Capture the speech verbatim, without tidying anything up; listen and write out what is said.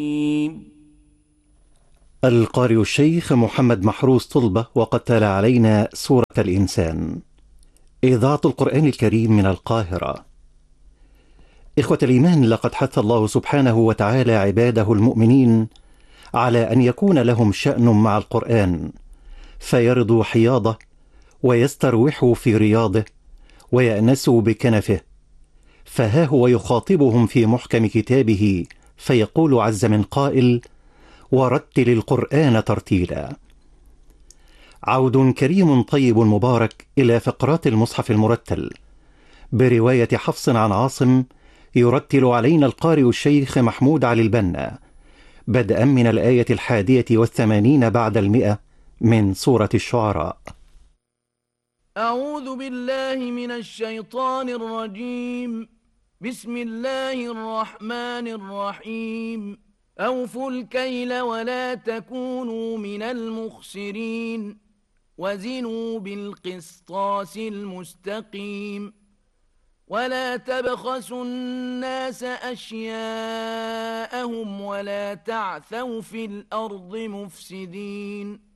القارئ الشيخ محمد محروس طلبة، وقد تلا علينا سورة الإنسان. إذاعة القرآن الكريم من القاهرة. إخوة الإيمان، لقد حث الله سبحانه وتعالى عباده المؤمنين على أن يكون لهم شأن مع القرآن، فيرضوا حياضه ويستروحوا في رياضه ويأنسوا بكنفه. فها هو يخاطبهم في محكم كتابه فيقول عز من قائل: ورتل القرآن ترتيلا. عود كريم طيب مبارك إلى فقرات المصحف المرتل برواية حفص عن عاصم، يرتل علينا القارئ الشيخ محمود علي البنا، بدءا من الآية الحادية والثمانين بعد المئة من سورة الشعراء. أعوذ بالله من الشيطان الرجيم. بسم الله الرحمن الرحيم. أوفوا الكيل ولا تكونوا من المخسرين، وزنوا بالقسطاس المستقيم، ولا تبخسوا الناس أشياءهم ولا تعثوا في الأرض مفسدين.